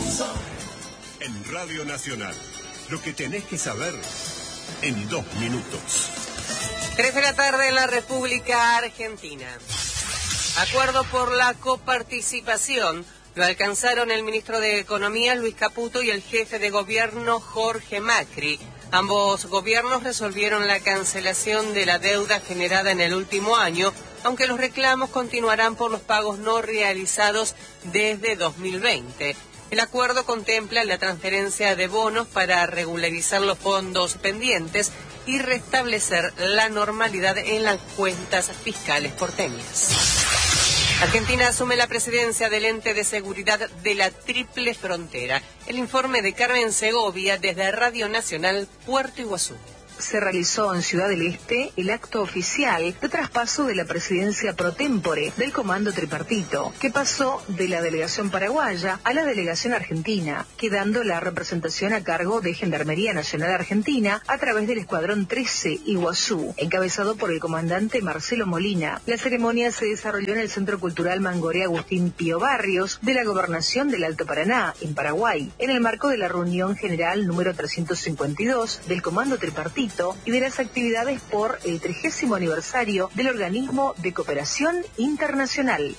En Radio Nacional, lo que tenés que saber en 2 minutos. 3 de la tarde en la República Argentina. Acuerdo por la coparticipación lo alcanzaron el ministro de Economía, Luis Caputo, y el jefe de gobierno, Jorge Macri. Ambos gobiernos resolvieron la cancelación de la deuda generada en el último año, aunque los reclamos continuarán por los pagos no realizados desde 2020. El acuerdo contempla la transferencia de bonos para regularizar los fondos pendientes y restablecer la normalidad en las cuentas fiscales porteñas. Argentina asume la presidencia del ente de seguridad de la Triple Frontera. El informe de Carmen Segovia desde Radio Nacional, Puerto Iguazú. Se realizó en Ciudad del Este el acto oficial de traspaso de la presidencia pro tempore del Comando Tripartito, que pasó de la delegación paraguaya a la delegación argentina, quedando la representación a cargo de Gendarmería Nacional Argentina a través del Escuadrón 13 Iguazú, encabezado por el comandante Marcelo Molina. La ceremonia se desarrolló en el Centro Cultural Mangoré Agustín Pío Barrios de la Gobernación del Alto Paraná, en Paraguay, en el marco de la reunión general número 352 del Comando Tripartito y de las actividades por el 30º aniversario del Organismo de Cooperación Internacional.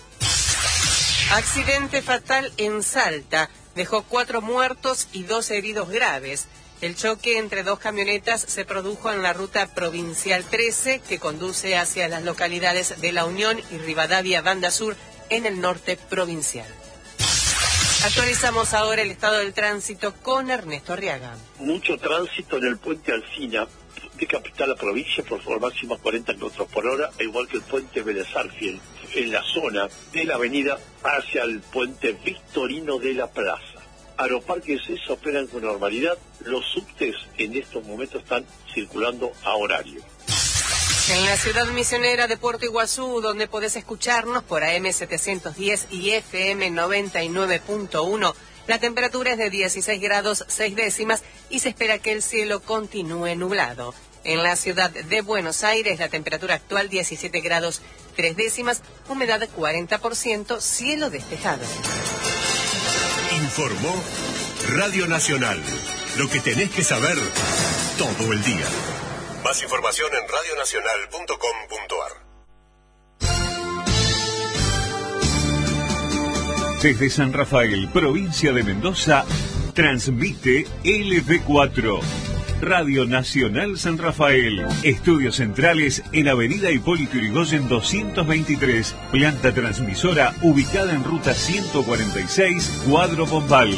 Accidente fatal en Salta. Dejó 4 muertos y 2 heridos graves. El choque entre 2 camionetas se produjo en la ruta provincial 13 que conduce hacia las localidades de La Unión y Rivadavia Banda Sur en el norte provincial. Actualizamos ahora el estado del tránsito con Ernesto Arriaga. Mucho tránsito en el puente Alsina, de capital a provincia, por favor, máxima 40 kilómetros por hora, igual que el puente Vélez Arfiel, en la zona de la avenida hacia el puente Victorino de la Plaza. Aeroparques se operan con normalidad, los subtes en estos momentos están circulando a horario. En la ciudad misionera de Puerto Iguazú, donde podés escucharnos por AM 710 y FM 99.1, la temperatura es de 16 grados 6 décimas y se espera que el cielo continúe nublado. En la ciudad de Buenos Aires, la temperatura actual 17 grados 3 décimas, humedad 40%, cielo despejado. Informó Radio Nacional, lo que tenés que saber todo el día. Más información en radionacional.com.ar. Desde San Rafael, provincia de Mendoza, transmite LV4. Radio Nacional San Rafael. Estudios centrales en Avenida Hipólito Yrigoyen 223. Planta transmisora ubicada en ruta 146, Cuadro Bombal.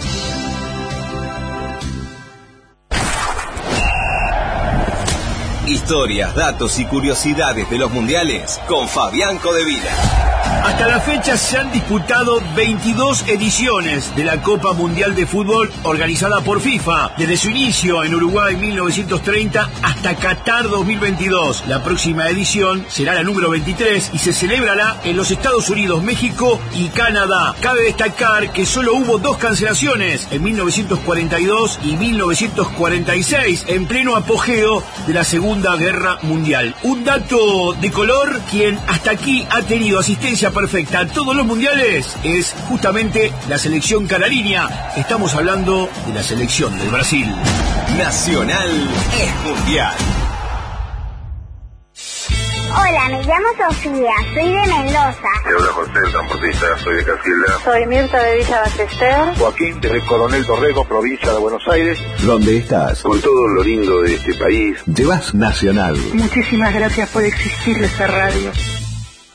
Historias, datos y curiosidades de los mundiales con Fabián Codevila. Hasta la fecha se han disputado 22 ediciones de la Copa Mundial de Fútbol organizada por FIFA, desde su inicio en Uruguay en 1930 hasta Qatar 2022. La próxima edición será la número 23 y se celebrará en los Estados Unidos, México y Canadá. Cabe destacar que solo hubo 2 cancelaciones, en 1942 y 1946, en pleno apogeo de la Segunda Guerra Mundial. Un dato de color: quien hasta aquí ha tenido asistencia perfecta a todos los mundiales es justamente la selección canariña. Estamos hablando de la selección del Brasil. Nacional es mundial. Hola, me llamo Sofía, soy de Mendoza. Te habla José, el transportista, soy de Casilda. Soy Mirta de Villa Ballester. Joaquín, desde Coronel Dorrego, provincia de Buenos Aires. ¿Dónde estás? Con todo lo lindo de este país. Llevas Nacional. Muchísimas gracias por existir esta radio.